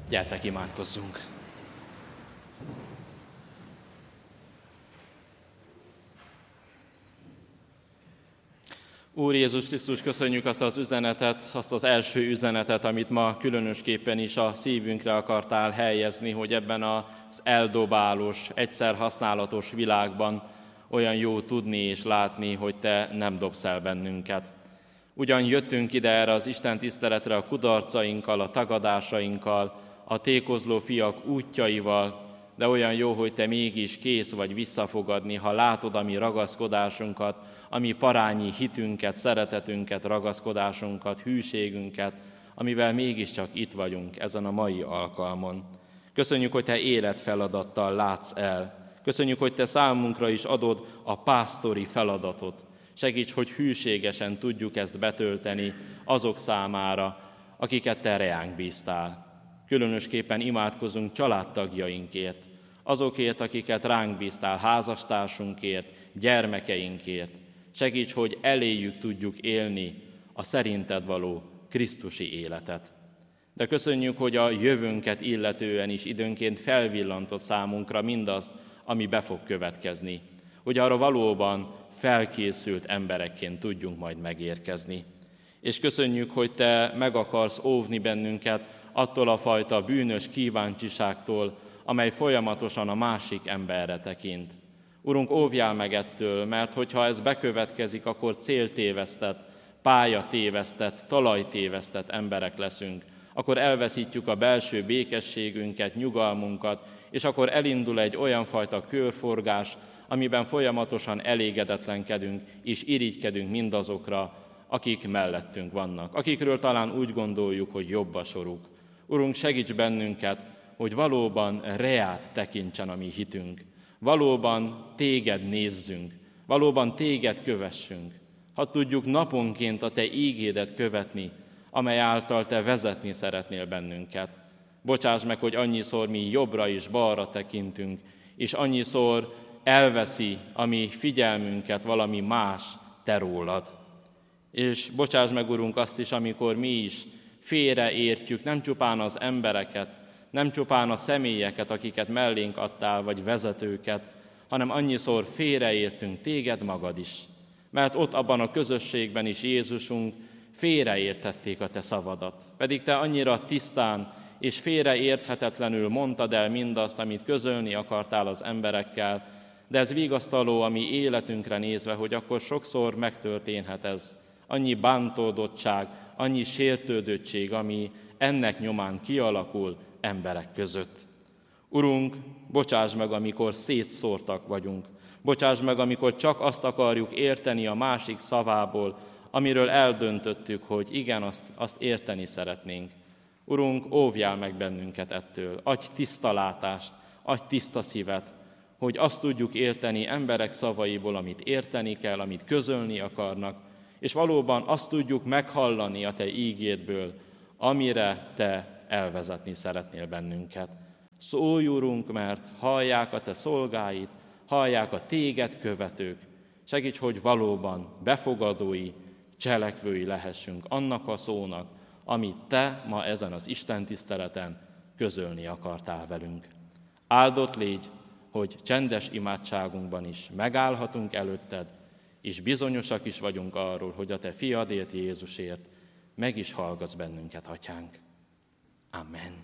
Gyertek, imádkozzunk! Úr Jézus Krisztus, köszönjük azt az üzenetet, azt az első üzenetet, amit ma különösképpen is a szívünkre akartál helyezni, hogy ebben az eldobálós, egyszer használatos világban olyan jó tudni és látni, hogy Te nem dobsz el bennünket. Ugyan jöttünk ide erre az Isten tiszteletre a kudarcainkkal, a tagadásainkkal, a tékozló fiak útjaival, de olyan jó, hogy Te mégis kész vagy visszafogadni, ha látod a mi ragaszkodásunkat, a mi parányi hitünket, szeretetünket, ragaszkodásunkat, hűségünket, amivel mégiscsak itt vagyunk ezen a mai alkalmon. Köszönjük, hogy Te életfeladattal látsz el. Köszönjük, hogy Te számunkra is adod a pásztori feladatot. Segíts, hogy hűségesen tudjuk ezt betölteni azok számára, akiket Te reánk bíztál. Különösképpen imádkozunk családtagjainkért, azokért, akiket ránk bíztál, házastársunkért, gyermekeinkért. Segíts, hogy eléjük tudjuk élni a szerinted való krisztusi életet. De köszönjük, hogy a jövőnket illetően is időnként felvillantott számunkra mindazt, ami be fog következni. Hogy arra valóban felkészült emberekként tudjunk majd megérkezni. És köszönjük, hogy Te meg akarsz óvni bennünket attól a fajta bűnös kíváncsiságtól, amely folyamatosan a másik emberre tekint. Urunk, óvjál meg ettől, mert hogyha ez bekövetkezik, akkor céltévesztett, pályatévesztett, talajtévesztett emberek leszünk. Akkor elveszítjük a belső békességünket, nyugalmunkat, és akkor elindul egy olyan fajta körforgás, amiben folyamatosan elégedetlenkedünk és irigykedünk mindazokra, akik mellettünk vannak, akikről talán úgy gondoljuk, hogy jobb a soruk. Urunk, segíts bennünket, hogy valóban reát tekintsen a mi hitünk, valóban Téged nézzünk, valóban Téged kövessünk. Ha tudjuk naponként a Te ígédet követni, amely által Te vezetni szeretnél bennünket. Bocsáss meg, hogy annyiszor mi jobbra és balra tekintünk, és annyiszor elveszi a mi figyelmünket valami más Te rólad. És bocsáss meg, Urunk, azt is, amikor mi is félreértjük nem csupán az embereket, nem csupán a személyeket, akiket mellénk adtál, vagy vezetőket, hanem annyiszor félreértünk Téged magad is. Mert ott abban a közösségben is Jézusunk félreértették a Te szavadat. Pedig Te annyira tisztán és félreérthetetlenül mondtad el mindazt, amit közölni akartál az emberekkel, de ez vigasztaló a mi életünkre nézve, hogy akkor sokszor megtörténhet ez. Annyi bántódottság, annyi sértődöttség, ami ennek nyomán kialakul emberek között. Urunk, bocsáss meg, amikor szétszórtak vagyunk. Bocsáss meg, amikor csak azt akarjuk érteni a másik szavából, amiről eldöntöttük, hogy igen, azt érteni szeretnénk. Urunk, óvjál meg bennünket ettől. Adj tiszta látást, adj tiszta szívet, hogy azt tudjuk érteni emberek szavaiból, amit érteni kell, amit közölni akarnak, és valóban azt tudjuk meghallani a Te ígédből, amire Te elvezetni szeretnél bennünket. Szólj, Urunk, mert hallják a Te szolgáid, hallják a Téged követők. Segíts, hogy valóban befogadói, cselekvői lehessünk annak a szónak, amit Te ma ezen az Isten tiszteleten közölni akartál velünk. Áldott légy, hogy csendes imádságunkban is megállhatunk előtted, és bizonyosak is vagyunk arról, hogy a Te fiadért, Jézusért meg is hallgatsz bennünket, Atyánk. Amen.